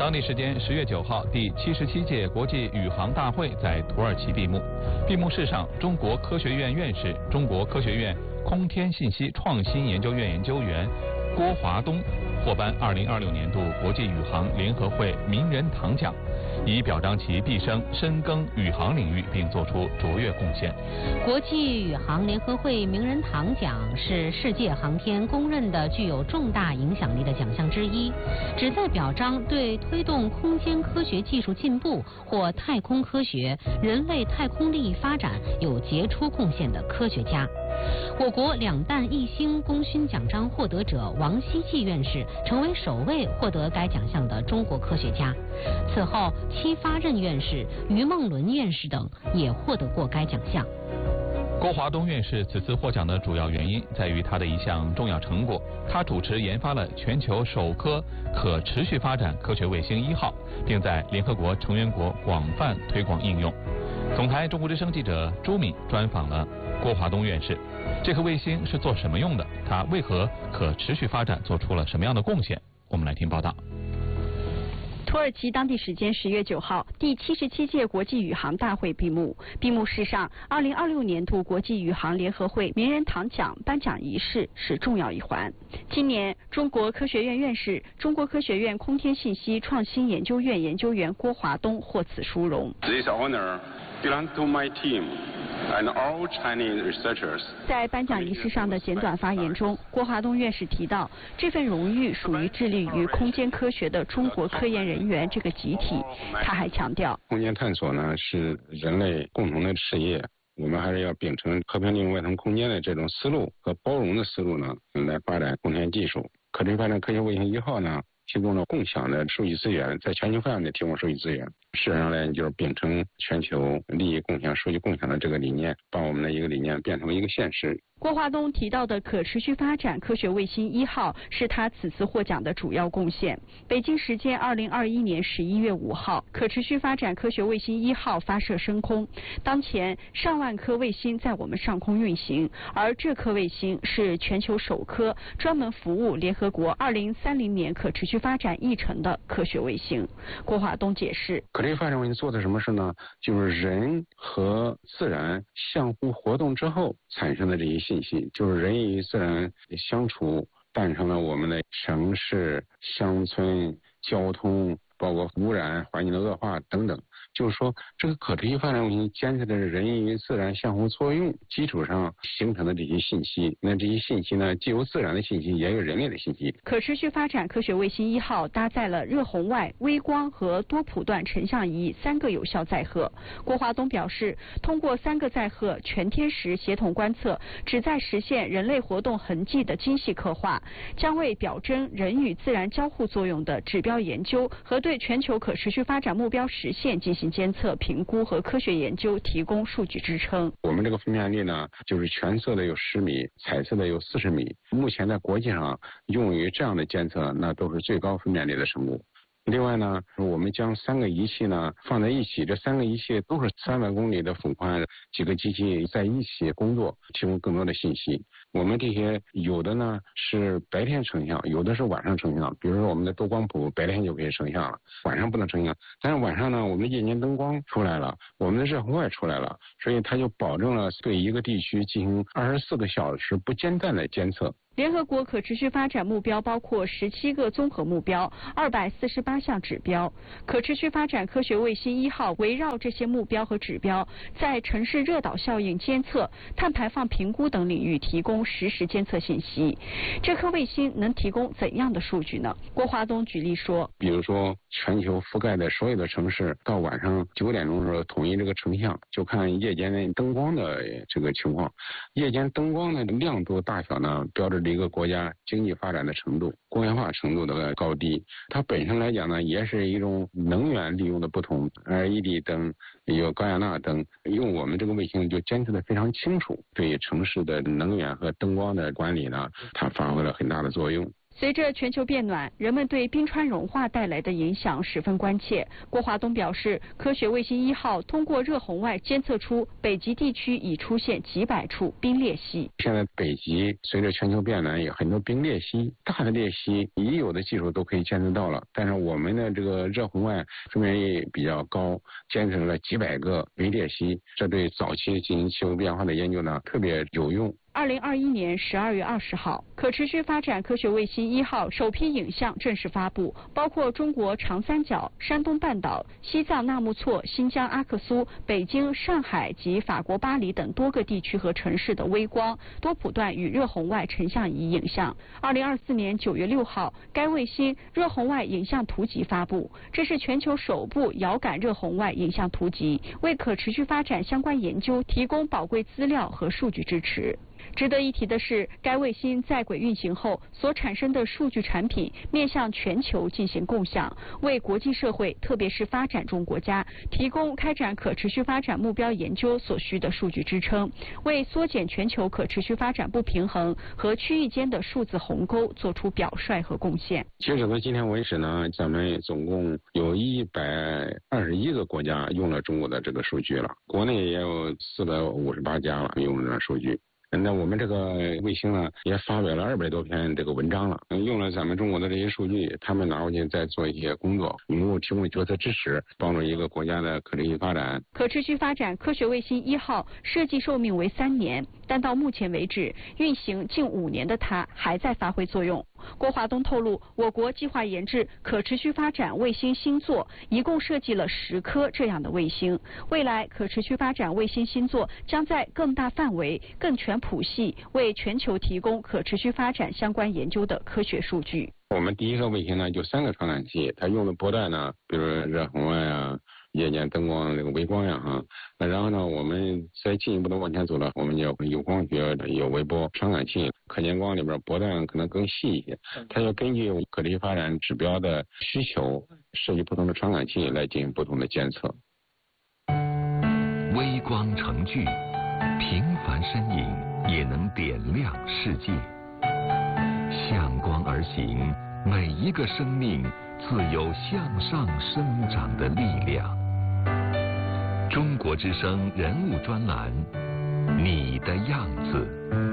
当地时间10月9号，第77届国际宇航大会在土耳其闭幕。闭幕式上，中国科学院院士、中国科学院空天信息创新研究院研究员郭华东获颁2026年度国际宇航联合会名人堂奖，以表彰其毕生深耕宇航领域并作出卓越贡献。 国际宇航联合会名人堂奖是世界航天公认的具有重大影响力的奖项之一，旨在表彰对推动空间科学技术进步或太空科学、人类太空利益发展有杰出贡献的科学家。我国2弹1星功勋奖章获得者王希季院士成为首位获得该奖项的中国科学家。此后戚发轫院士、于梦伦院士等也获得过该奖项。 郭华东院士此次获奖的主要原因在于他的一项重要成果，他主持研发了全球首颗可持续发展科学卫星1号，并在联合国成员国广泛推广应用。总台中国之声记者朱敏专访了郭华东院士，这颗卫星是做什么用的？它为何可持续发展做出了什么样的贡献？我们来听报道。 土耳其当地时间10月9号，第77届国际宇航大会闭幕。闭幕式上，2026年度国际宇航联合会名人堂奖颁奖仪式是重要一环。今年，中国科学院院士、中国科学院空天信息创新研究院研究员郭华东获此殊荣。 This honor belongs to my team and all Chinese researchers. 在颁奖仪式上的简短发言中，郭华东院士提到，这份荣誉属于致力于空间科学的中国科研人员这个集体。他还强调， 空间探索呢是人类共同的事业，我们还是要秉承和平利用外太空间的这种思路和包容的思路呢，来发展空间技术。可持续发展科学卫星1号呢，提供了共享的数据资源，在全球范围内提供数据资源。事实上呢，就是秉承全球利益共享、数据共享的这个理念，把我们的一个理念变成了一个现实。 郭华东提到的可持续发展科学卫星1号是他此次获奖的主要贡献。北京时间2021年11月5号，可持续发展科学卫星1号发射升空。当前上万颗卫星在我们上空运行，而这颗卫星是全球首颗专门服务联合国2030年可持续发展议程的科学卫星。郭华东解释， 可持续发展卫星做的什么事呢？就是人和自然相互活动之后产生的这些信息，就是人与自然相处诞生了我们的城市、乡村、交通，包括污染、环境的恶化等等。就是说，这个可持续发展卫星监测的是人与自然相互作用基础上形成的这些信息。那这些信息呢，既有自然的信息，也有人类的信息。 可持续发展科学卫星1号搭载了热红外、微光和多谱段成像仪3个有效载荷。郭华东表示，通过3个载荷全天时协同观测，旨在实现人类活动痕迹的精细刻画，将为表征人与自然交互作用的指标研究和对全球可持续发展目标实现进行监测、评估和科学研究提供数据支撑。 我们这个分辨率呢，就是全色的有10米，彩色的有40米。目前在国际上用于这样的监测，那都是最高分辨率的生物。另外呢，我们将3个仪器呢放在一起，这3个仪器都是300公里的幅宽，几个机器在一起工作，提供更多的信息。我们这些有的呢是白天成像，有的是晚上成像。比如说我们的多光谱白天就可以成像了，晚上不能成像。但是晚上呢，我们的夜间灯光出来了，我们的热红外出来了，所以它就保证了对一个地区进行24个小时不间断的监测。 联合国可持续发展目标包括17个综合目标、248项指标。可持续发展科学卫星1号围绕这些目标和指标，在城市热岛效应监测、碳排放评估等领域提供实时监测信息。这颗卫星能提供怎样的数据呢？郭华东举例说， 比如说全球覆盖的所有的城市，到晚上9点钟的时候统一这个成像，就看夜间的灯光的这个情况。夜间灯光的亮度大小呢，标志一个国家经济发展的程度、工业化程度的高低。它本身来讲呢，也是一种能源利用的不同。LED 灯有高雅纳灯，用我们这个卫星就监测的非常清楚，对城市的能源和灯光的管理呢，它发挥了很大的作用。 随着全球变暖，人们对冰川融化带来的影响十分关切。郭华东表示，科学卫星1号通过热红外监测出北极地区已出现几百处冰裂隙。 现在北极随着全球变暖，有很多冰裂隙，大的裂隙已有的技术都可以监测到了，但是我们的这个热红外分辨率比较高，监测了几百个微裂隙，这对早期进行气候变化的研究呢特别有用。 2021年12月20号，可持续发展科学卫星1号首批影像正式发布，包括中国长三角、山东半岛、西藏纳木错、新疆阿克苏、北京、上海及法国巴黎等多个地区和城市的微光、多谱段与热红外成像仪影像。2024年9月6号，该卫星热红外影像图集发布，这是全球首部遥感热红外影像图集，为可持续发展相关研究提供宝贵资料和数据支持。值得一提的是，该卫星在轨运行后所产生的数据产品面向全球进行共享，为国际社会特别是发展中国家提供开展可持续发展目标研究所需的数据支撑，为缩减全球可持续发展不平衡和区域间的数字鸿沟做出表率和贡献。 截止到今天为止呢，咱们总共有121个国家用了中国的这个数据了，国内也有458家了用了数据。那我们这个卫星呢，也发表了200多篇这个文章了，用了咱们中国的这些数据，他们拿回去再做一些工作，能够提供决策支持，帮助一个国家的可持续发展。 可持续发展科学卫星1号设计寿命为3年，但到目前为止，运行近5年的它还在发挥作用。郭华东透露，我国计划研制可持续发展卫星星座，一共设计了10颗这样的卫星。未来可持续发展卫星星座将在更大范围、更全谱系，为全球提供可持续发展相关研究的科学数据。 我们第一个卫星呢，就3个传感器，它用的波段呢，比如热红外啊、夜间灯光、这个微光呀那然后呢，我们再进一步的往前走了，我们就有光学、有微波传感器，可见光里边波段可能更细一些，它要根据可持续发展指标的需求，设计不同的传感器来进行不同的监测。 微光成炬，平凡身影也能点亮世界。向光而行，每一个生命自有向上生长的力量。中国之声人物专栏，你的样子。